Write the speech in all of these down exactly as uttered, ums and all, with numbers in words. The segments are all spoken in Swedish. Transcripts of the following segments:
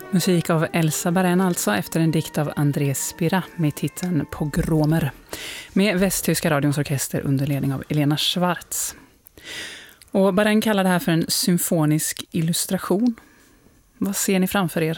Musik av Elsa Baren alltså efter en dikt av André Spira med titeln Pogromer. Med Västtyska radions orkester under ledning av Elena Schwarz. Och Baren kallar det här för en symfonisk illustration. Vad ser ni framför er?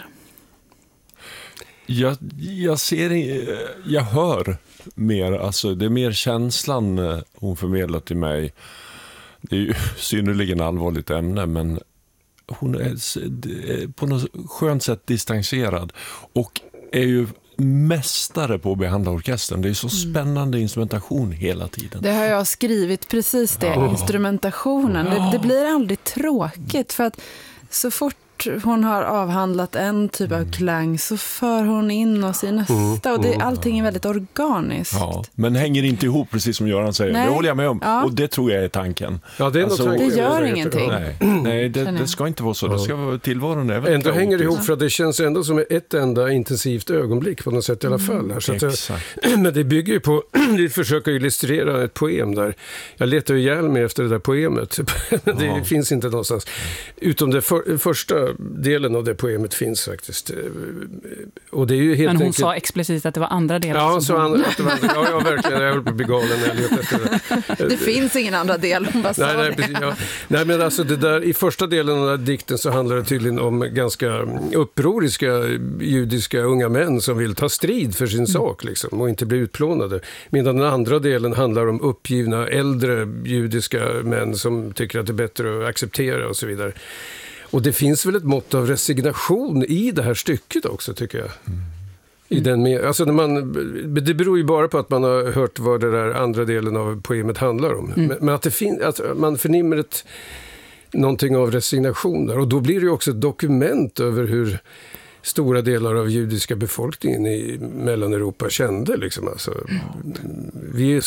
Jag, jag ser, jag hör mer, alltså det är mer känslan hon förmedlar till mig. Det är ju synnerligen allvarligt ämne, men hon är på något skönt sätt distanserad och är ju mästare på att behandla orkestern. Det är så spännande instrumentation hela tiden. Det har jag skrivit, precis det, oh. instrumentationen. Det, det blir aldrig tråkigt för att så fort hon har avhandlat en typ av klang så för hon in oss i nästa och det, allting är väldigt organiskt. Ja, men hänger inte ihop precis som Göran säger. Nej. Det håller jag med om. Ja. Och det tror jag är tanken. Ja, det, är alltså, tanken. Det gör ingenting. Nej, nej det, det ska inte vara så. Det ska vara tillvaron. Även ändå hänger det ihop för att det känns ändå som ett enda intensivt ögonblick på något sätt i alla fall. Här. Så att det, men det bygger ju på det försöker illustrera ett poem där. Jag letar ju ihjäl mig efter det där poemet. det ja. finns inte någonstans. Utom det för, första delen av det poemet finns faktiskt. Och det är ju helt men hon enkelt... sa explicit att det var andra delar. Ja, så hon... att det var andra... ja, ja, verkligen. Jag höll på att bli galen när jag letade efter det. Det finns ingen andra del. Hon bara sa nej, nej, precis, ja. nej, men alltså det där, i första delen av den här dikten så handlar det tydligen om ganska upproriska judiska unga män som vill ta strid för sin mm. sak liksom, och inte bli utplånade. Medan den andra delen handlar om uppgivna äldre judiska män som tycker att det är bättre att acceptera och så vidare. Och det finns väl ett mått av resignation i det här stycket också, tycker jag. Mm. I den med, alltså när man, det beror ju bara på att man har hört vad det där andra delen av poemet handlar om. Mm. Men, men att, det fin, att man förnimmer ett, någonting av resignation där. Och då blir det ju också ett dokument över hur stora delar av judiska befolkningen i Mellaneuropa kände. Liksom. Alltså, vi är